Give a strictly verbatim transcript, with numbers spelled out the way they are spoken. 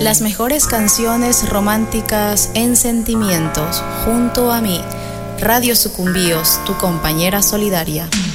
Las mejores canciones románticas en sentimientos, junto a mí, Radio Sucumbíos, tu compañera solidaria.